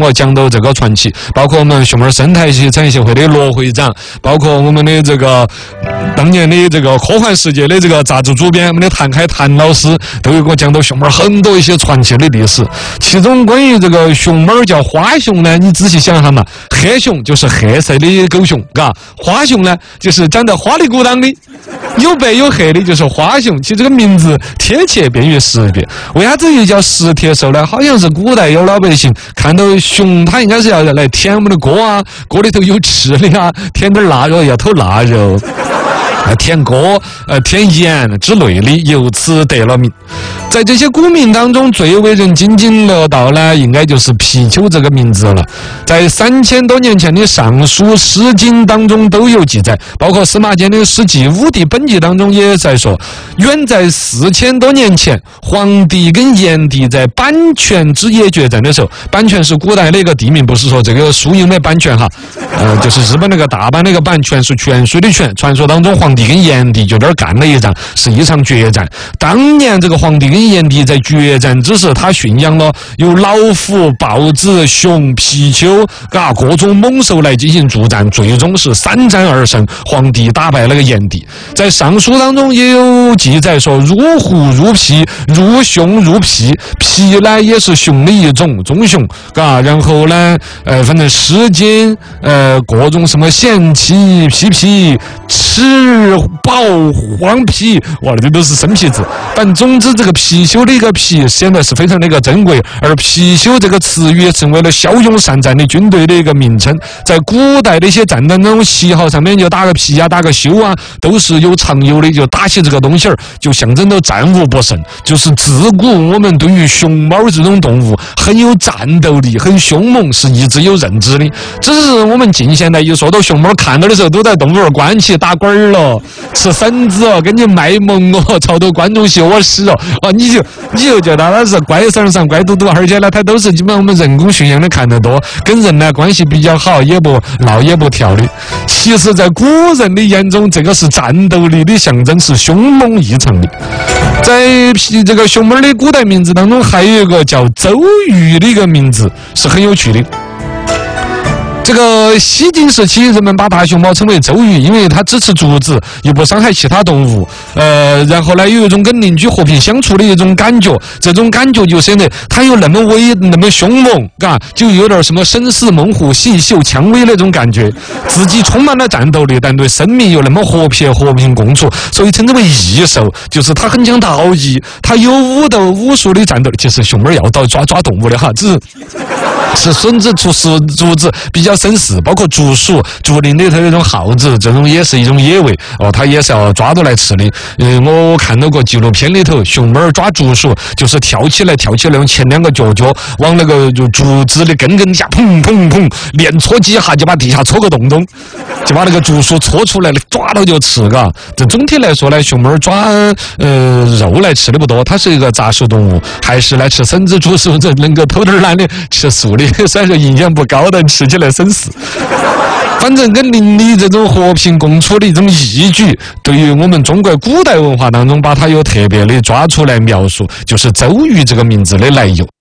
我讲到这个传奇，包括我们熊猫生态系产业协会的罗会长，包括我们的这个当年的这个科幻世界的这个杂志主编，我们的谭凯谭老师都有给我讲到熊猫很多一些传奇的历史。其中关于这个熊猫叫花熊呢，你仔细想哈嘛，黑熊就是黑色的狗熊，嘎，花熊呢就是长得花里鼓当的，有白有黑的，就是花熊。其实这个名字贴切便于识别。为啥子又叫食铁兽呢？好像是古代有老百姓看到熊，他应该是要来舔我们的锅啊，锅里头有吃的啊，舔点腊肉要偷腊肉。舔锅、舔盐之类的，由此得了名。在这些古名当中，最为人津津乐道呢，应该就是貔貅这个名字了。在3000多年前的《尚书》《诗经》当中都有记载，包括司马迁的《史记·武帝本纪》当中也在说，远在4000多年前，黄帝跟炎帝在阪泉之野决战的时候，阪泉是古代的一个地名，不是说这个输赢的阪泉哈，就是日本那个大阪那个阪，泉是泉水的泉。传说当中，黄帝跟炎帝就这儿干了一仗，是一场决战。当年这个黄帝跟炎帝在决战之时，他驯养了有老虎、豹子、熊、貔貅，各种猛兽来进行助战，最终是3战2胜，黄帝打败了个炎帝。在尚书当中也有记载说，入虎入貔，入熊入貔，貔呢也是熊的一种，棕熊，然后呢，反正诗经，各种什么贤妻、皮皮、赤豹、黄皮，哇，这都是生皮字。但总之，这个貔貅的一个貔显得是非常的一个珍贵，而貔貅这个词语也成为了骁勇善战的军队的一个名称。在古代的一些战争当中，旗号上面就打个貔啊，打个貅啊，都是有常有的，就打起这个东西儿，就象征着战无不胜。就是自古我们对于熊猫这种动物很有战斗力、很凶猛，是一直有认知的。只是我们近现代一说到熊猫，看到的时候都在动物园关起打滚儿了，吃绳子哦，跟你卖萌哦，朝着观众羞耻哦，你就觉得它是乖生生、乖嘟嘟，而且呢，它都是基本上我们人工驯养的看得多，跟人呢关系比较好，也不闹也不跳的。其实，在古人的眼中，这个是战斗力的象征，是凶猛异常的。在这个熊猫的古代名字当中，还有一个叫周瑜的一个名字，是很有趣的。这个西晋时期，人们把大熊猫称为周瑜，因为它只吃竹子，又不伤害其他动物。然后呢，有一种跟邻居和平相处的一种感觉。这种感觉就显得它有那么威，那么凶猛，就有点什么生死猛虎、细嗅蔷薇那种感觉。自己充满了战斗力，但对生命又那么和平共处，所以称之为异兽。就是它很讲道义，它有武术的战斗力。其实熊猫要到抓动物的哈，只是吃笋子、吃竹子比较绅士，包括竹鼠、竹林里头那种耗子，这种也是一种野味哦，它也是要抓到来吃的。我看到过纪录片里头，熊猫抓竹鼠就是跳起来，用前2个脚往那个就竹子的根下砰砰砰连戳几下，就把地下戳个洞，就把那个竹鼠戳出来了，抓到就吃。这总体来说呢，熊猫抓肉来吃的不多，它是一个杂食动物，还是来吃绳子、竹鼠，这能够偷点懒的吃素的，虽然说营养不高，但吃起来省事。反正跟邻里这种和平共处的一种义举，对于我们中国古代文化当中，把它有特别的抓出来描述，就是周瑜这个名字的来由。